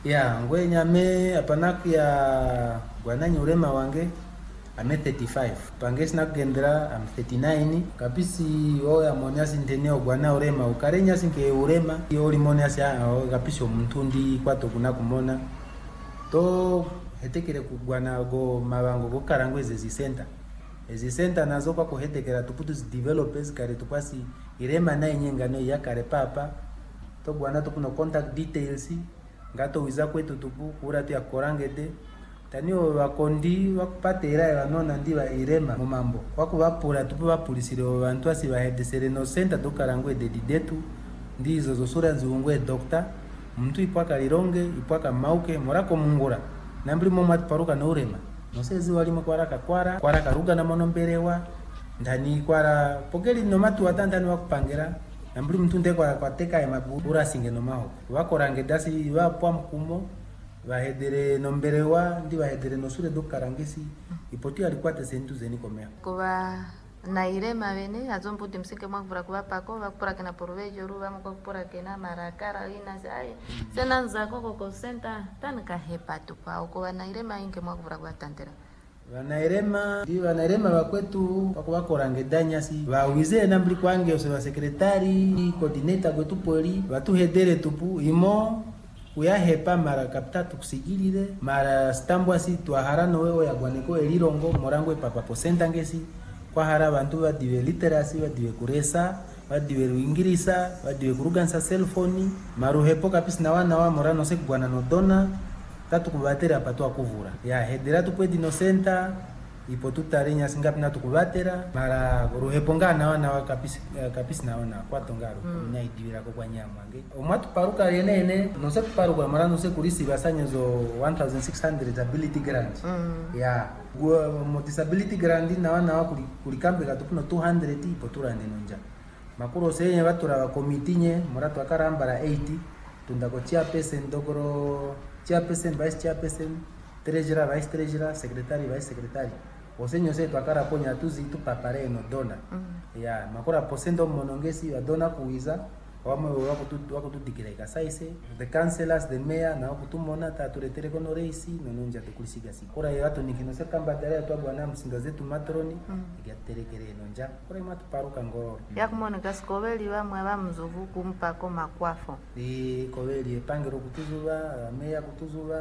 Ya ngwe nyame apanaku ya gwananyi urema wange ame 35 pangesi nakugendera am 39 kapisi oya moniasi nteneo gwana urema ukarenya sinke urema yo limoniasi kapisi omuntundi kwato kuna kumona to hetekere kugwana go mabango go karangweze ezi center nazo kwa kuhetekera tuputu developers kare tupasi irema na inyengano ya kare papa to gwana to kuno contact details ngato wiza kwetu tupu kura tu ya korangete tanio wakondi wakupatera banona ndi ba irema mu mambo wakubapura tupu bapulisire abantu asi ba hedesere no center to karangwe dedidetu ndi izo zosura nzungwe doctor mtu ipaka lironge ipaka mauke morako mungura nambli mo matparuka no urema no sezi walimo kwara karuga na monomberewa ndani kwara pokeli no matu watandani wakupangira nambli mtu nde kwa teka ya mabura singe no maho wakorange dasi wapwa mkumo bahedere nomberewa ndi bahedere no sure dokarangesi ipoti alikuwa tesentu zeni komea kuba na irema bene azomputi msike mwakura kuba pako bakura kana porvejo ruba mukura kana marakara ina sai senanza koko center tanka hepatu pa kuba na irema inge mwakura kwa tantera Wanairema wakwetu wakubakorange danyasi bawize nambli kwange oseba sekretari coordinator kwetu poli batuhedere tupu imo uyahepa mara kaptatu kusigilire mara stambwasi twaharano wewe yagwaneko elirongo morangwe papa posenta ngesi kwa hara bantu badiwe literacy badiwe kuresa badiwe ruingirisa badiwe kurugansa cellphone maruhepo kapisi na wana wa morano se kugwana no dona tatu kubatera pato akuvura ya hedera tupwedi no center ipo tutarenya singapi na tukubatera mara ruhepo ngana wana wa kapisi na wana kwa tongaro nyaidiwira ko kwa nyamange omatu paruka yenene no se paruka mara no se kurisi basanyezo 1600 disability grant ya mo disability grant na wana wa kulikambe katupuno 200 ipo turande nonja makuro senye batura wa komitinye moratu akarambara 80 tundako chairperson dogoro chairperson vice chairperson treasurer vice treasurer secretary vice secretary osenyo se twakara ponya tuzi tu papare no dona ya makora posendo monongesi wa dona kuiza wamwe wako tu dikireka saise the councillors the mayor na kutumona ta turetere kono reisi nononja tukulisiga sikora yato nikino se kamba dare to bwana msinga zetu matroni igaterekere nonja kora matu paruka ngoro yakumona gaskobeli bamwe bamzuvu kumpako makwafo kobeli pangero kutuzuba mayor kutuzuba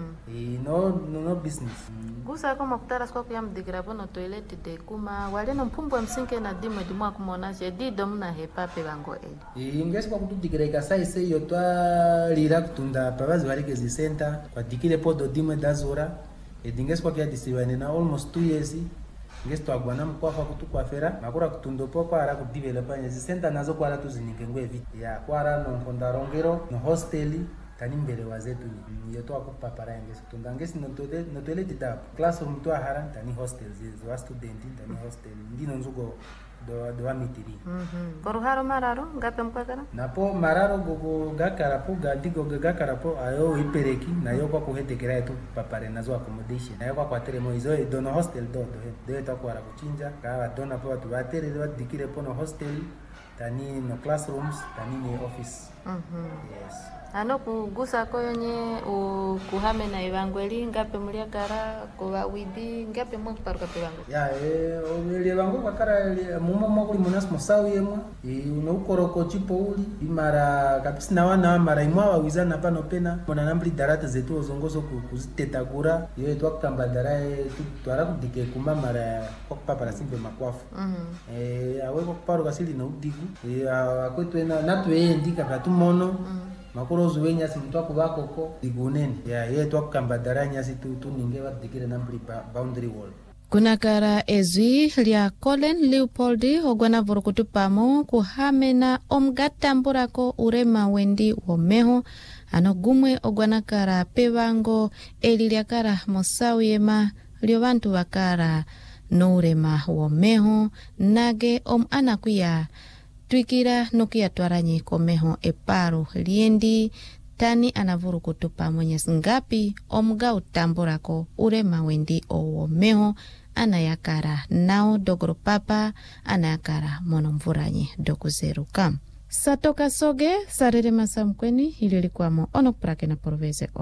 no business gusa kama kutara kwa kuyamdikira bono toilet de kuma wale no mpumbo msinke na dimo dimwa kumona je dido mna hepape bango eli ngesi kwa kutudikireka saise yo twa lira kutunda pabazi barike zi center kwa dikile podo dimo dazura edingesi kwa kia disiwane na almost 2 years ngesi twagwana mkwafa kutukwafera makura kutundo poko ara kudevelopa zi center nazo kwa ratu ziningengwe viti ya kwa ara no kondarongero no hosteli tani mbele wazetu ni yoto akupa para ngesi tunda ngesi no toilet da classroom to hara tani hostel zi wa student tani hostel ndino nzugo do amitiri koruharo mararo ngape mkwakara napo mararo gogo gakara po gadigo gakara po ayo ipereki na yo kwa kuhetekera etu papare nazo accommodation na yo kwa teremo izo dono hostel do to kwa kuchinja ka dona po watu batere do dikire po no hostel tani no classrooms tani ni office yes ano kugusa koyonye kuhame na evangeli ngape muliakara kwa widi ngape mwa kuparuka pewango ya obele bango bakara mumo mokuli munas mosawi yemwa uno ukoroko chipo uli imara kapisi na wana mara imwa wawizana pano pena mona nambli darata zetu ozongozo kuziteta kura yo etwa kamba darae twara kudike kuma mara kwa papa la simbe makwafu awe kwa paruka sili na udigu akwetu na tuwe ndika katumono makoro zuwenya simtwa kubakoko diguneni ya yetu akambadaranya situ ninge badikire nambli boundary wall kunakara ezwi lya Colin Leopold ogwana vurukutu pamo kuhamena omgatamburako urema wendi womeho anogumwe ogwana kara pevango eli lyakara mosawiyema lyo bantu bakara no urema womeho nage anakuya twikira nokia twaranyi komeho eparo liendi tani anavurukutu pamonyes ngapi omga utamburako urema wendi owomeho anayakara nao dogoro papa anayakara monomvuranyi dokuzeruka satoka soge sarere masamkweni ililikwamo onokprake na proveze